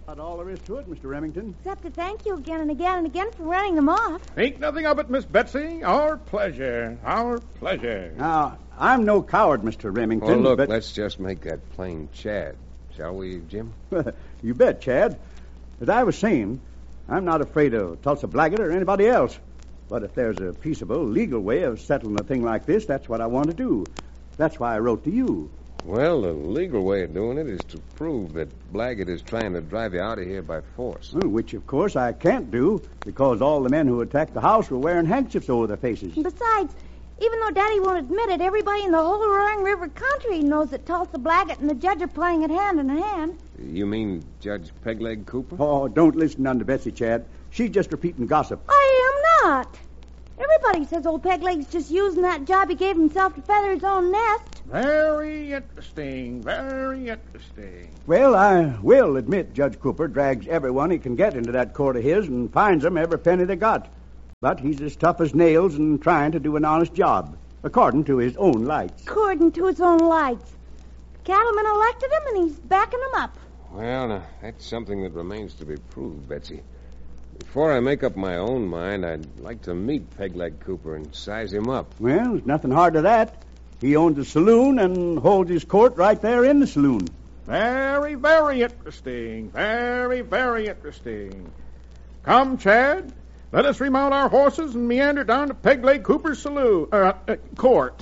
Not all there is to it, Mr. Remington. Except to thank you again and again and again for running them off. Think nothing of it, Miss Betsy. Our pleasure. Our pleasure. Now, I'm no coward, Mr. Remington. Oh, look, but... let's just make that plain Chad. Shall we, Jim? You bet, Chad. As I was saying, I'm not afraid of Tulsa Blaggett or anybody else. But if there's a peaceable, legal way of settling a thing like this, that's what I want to do. That's why I wrote to you. Well, the legal way of doing it is to prove that Blaggett is trying to drive you out of here by force. Which, of course, I can't do, because all the men who attacked the house were wearing handkerchiefs over their faces. Besides, even though Daddy won't admit it, everybody in the whole Roaring River country knows that Tulsa Blaggett and the judge are playing it hand in hand. You mean Judge Pegleg Cooper? Oh, don't listen to Betsy, Chad. She's just repeating gossip. I am not. Everybody says old Pegleg's just using that job he gave himself to feather his own nest. Very interesting. Very interesting. Well, I will admit Judge Cooper drags everyone he can get into that court of his and finds them every penny they got. But he's as tough as nails and trying to do an honest job, according to his own lights. According to his own lights. The cattlemen elected him, and he's backing them up. Well, now, that's something that remains to be proved, Betsy. Before I make up my own mind, I'd like to meet Pegleg Cooper and size him up. Well, there's nothing hard to that. He owns a saloon and holds his court right there in the saloon. Very, very interesting. Very, very interesting. Come, Chad. Let us remount our horses and meander down to Pegleg Cooper's saloon, court.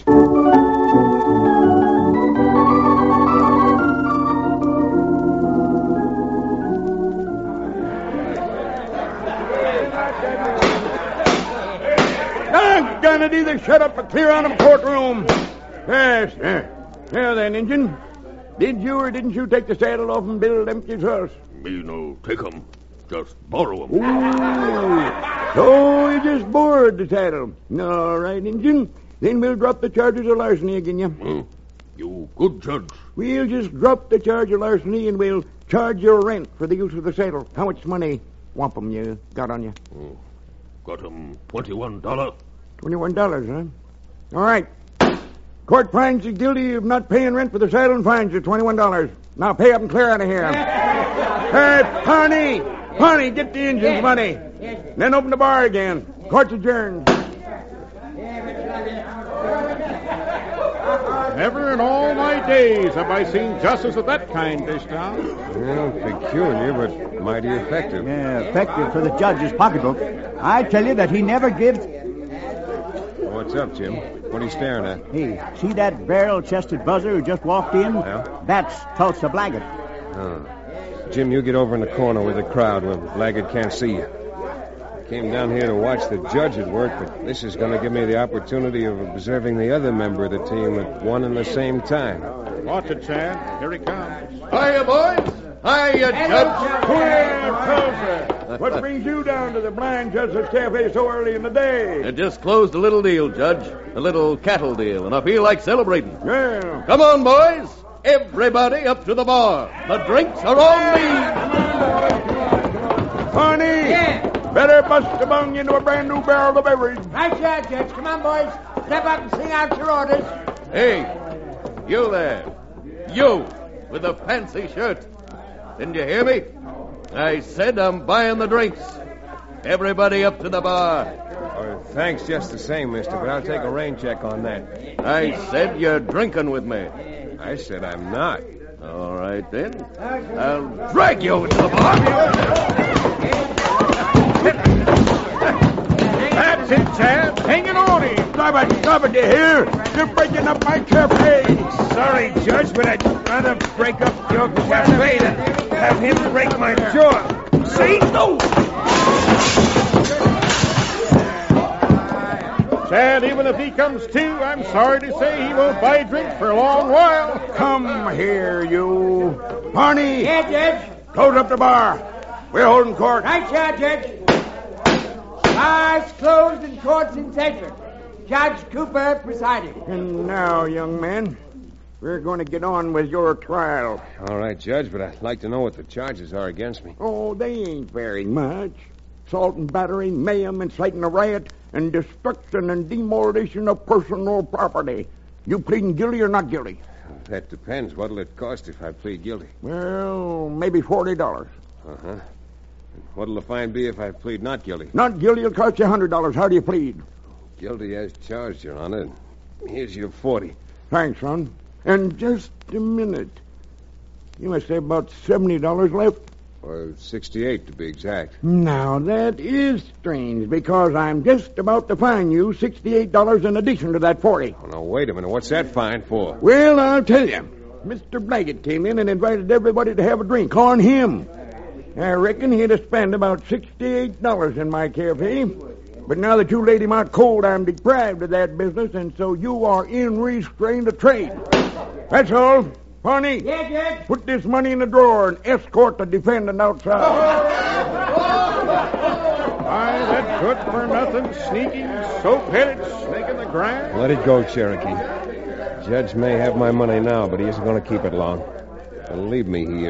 Doggone it, either shut up or clear out of the courtroom. Yes, Now then, Injun, did you or didn't you take the saddle off and Bill Lemke's horse? Me no take 'em. Just borrow 'em. So you just borrowed the saddle. All right, Injun. Then we'll drop the charges of larceny again you. You good judge. We'll just drop the charge of larceny and we'll charge your rent for the use of the saddle. How much money, wampum, you got on you? Got 'em $21. $21, huh? All right. Court finds you guilty of not paying rent for the saddle and fines you $21. Now pay up and clear out of here. Hey, Pawnee, get the engine's money. Then open the bar again. Court's adjourned. Never in all my days have I seen justice of that kind this town. Well, peculiar, but mighty effective. Yeah, effective for the judge's pocketbook. I tell you that he never gives... What's up, Jim? What are you staring at? Hey, see that barrel-chested buzzer who just walked in? Yeah? That's Tulsa Blaggett. Oh. Jim, you get over in the corner with the crowd where Blaggett can't see you. I came down here to watch the judge at work, but this is going to give me the opportunity of observing the other member of the team at one and the same time. Watch it, Chad. Here he comes. Hiya, boys. Hiya, Judge. Tulsa. What brings you down to the Blind Justice Cafe so early in the day? I just closed a little deal, Judge. A little cattle deal, and I feel like celebrating. Yeah. Come on, boys. Everybody up to the bar. The drinks are on me. Pawnee! Yeah. Better bust a bung into a brand new barrel of beverage. Right, Judge. Come on, boys. Step up and sing out your orders. Hey, you there. You, with the fancy shirt. Didn't you hear me? I said I'm buying the drinks. Everybody up to the bar. Thanks just the same, mister, but I'll take a rain check on that. I said you're drinking with me. I said I'm not. All right, then. I'll drag you over to the bar. That's it, Chad. Hang it on him. Stop it, you hear? You're breaking up my cafe. Sorry, Judge, but I'd rather break up your cafe than have him break my jaw. See? No! Chad, even if he comes to, I'm sorry to say he won't buy a drink for a long while. Come here, you. Pawnee! Yeah, Judge. Close up the bar. We're holding court. Right, Judge. Bars closed and court's in session. Judge Cooper presiding. And now, young man, we're going to get on with your trial. All right, Judge, but I'd like to know what the charges are against me. Oh, they ain't very much. Assault and battery, mayhem, inciting a riot, and destruction and demolition of personal property. You pleading guilty or not guilty? That depends. What'll it cost if I plead guilty? Well, maybe $40. Uh-huh. And what'll the fine be if I plead not guilty? Not guilty will cost you $100. How do you plead? Guilty as charged, Your Honor. Here's your 40. Thanks, son. And just a minute. You must have about $70 left. Or 68, to be exact. Now, that is strange, because I'm just about to fine you $68 in addition to that 40. Oh, now, wait a minute. What's that fine for? Well, I'll tell you. Mr. Blaggett came in and invited everybody to have a drink on him. I reckon he'd have spent about $68 in my cafe. But now that you laid him out cold, I'm deprived of that business, and so you are in restraint of trade. That's all. Barney, Yeah, Judge. put this money in the drawer and escort the defendant outside. Why, that good-for-nothing, sneaking, soap-headed snake in the grass. Let it go, Cherokee. Judge may have my money now, but he isn't going to keep it long. Believe me, he